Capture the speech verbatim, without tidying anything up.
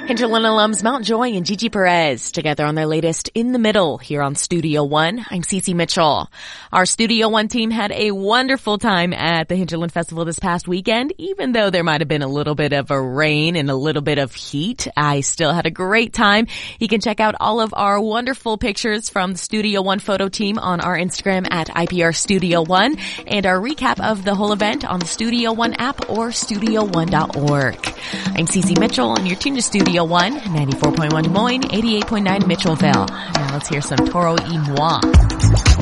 Hinterland alums Mount Joy and Gigi Perez together on their latest In the Middle here on Studio One. I'm Cece Mitchell. Our Studio One team had a wonderful time at the Hinterland Festival this past weekend. Even though there might have been a little bit of a rain and a little bit of heat, I still had a great time. You can check out all of our wonderful pictures from the Studio One photo team on our Instagram at I P R Studio One, and our recap of the whole event on the Studio One app or studio one dot org. I'm Cece Mitchell, and you're tuned to Studio One, ninety-four point one Des Moines, eighty-eight point nine Mitchellville. Now let's hear some Toro y Moi.